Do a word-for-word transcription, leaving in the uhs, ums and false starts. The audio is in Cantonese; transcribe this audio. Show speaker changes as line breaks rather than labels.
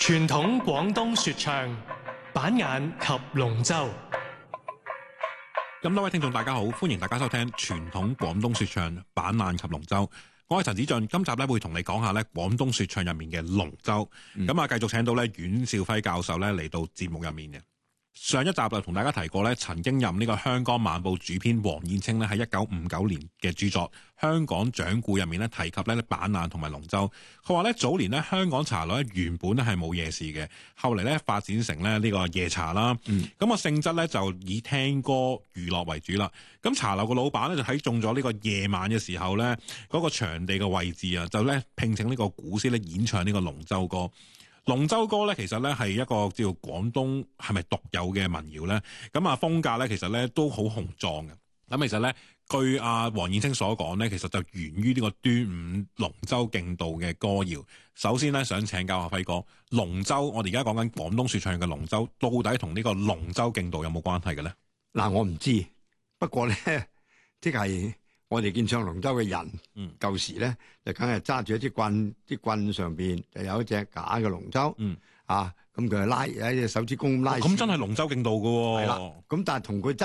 傳統廣東說唱，板眼及龍舟。
咁多位聽眾大家好，歡迎大家收聽傳統廣東說唱，板眼及龍舟。我係陳子俊，今集咧會同你講下咧廣東說唱入面嘅龍舟。咁啊、嗯，繼續請到咧阮兆輝教授咧嚟到節目入面嘅。上一集就同大家提過咧，曾經任呢個香港晚報主編黃燕青咧喺一九五九年嘅著作《香港掌故》入面咧提及咧板眼同埋龍舟。佢話咧早年咧香港茶樓咧原本咧係冇夜市嘅，後嚟咧發展成咧呢個夜茶啦。咁個、嗯、性質咧就以聽歌娛樂為主啦。咁茶樓個老闆咧就睇中咗呢個夜晚嘅時候咧嗰、那個場地嘅位置啊，就咧聘請呢個古師咧演唱呢個龍舟歌。龍舟歌咧，其實咧係一個叫廣東係咪獨有嘅民謠咧？咁啊風格咧，其實咧都好雄壯嘅。咁其實咧，據阿黃燕青所講咧，其實就源於呢個端午龍舟競渡嘅歌謠。首先咧，想請教下輝哥，龍舟我哋而家講緊廣東說唱嘅龍舟，到底同呢個龍舟競渡有冇關係嘅咧？
嗱，我唔知，不過咧，即係。我哋見唱龍舟嘅人，嗯，舊時咧就梗係揸住一支棍，啲棍上邊就有一隻假嘅龍舟，嗯，啊，咁佢拉喺隻手指公拉，
咁、哦、真係龍舟競渡㗎喎，
係啦，咁但係同佢